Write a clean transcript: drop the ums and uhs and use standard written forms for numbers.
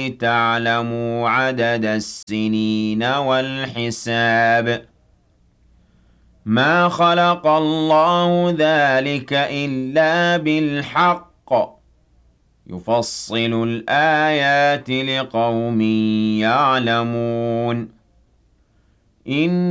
ولتعلموا عدد السنين والحساب ما خلق الله ذلك إلا بالحق يفصل الآيات لقوم يعلمون